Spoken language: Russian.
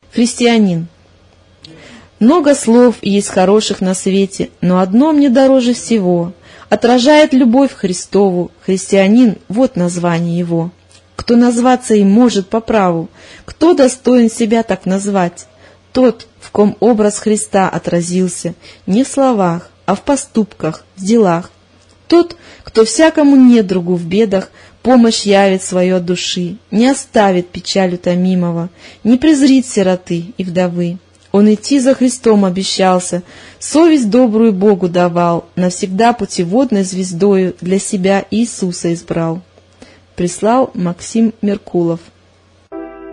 Христианин. Много слов есть хороших на свете, но одно мне дороже всего. Отражает любовь Христову, христианин, вот название его. Кто назваться им может по праву, кто достоин себя так назвать? Тот, в ком образ Христа отразился, не в словах, а в поступках, в делах. Тот, кто всякому недругу в бедах помощь явит свою от души, не оставит печаль утомимого, не презрит сироты и вдовы. Он идти за Христом обещался, совесть добрую Богу давал, навсегда путеводной звездою для себя Иисуса избрал. Прислал Максим Меркулов.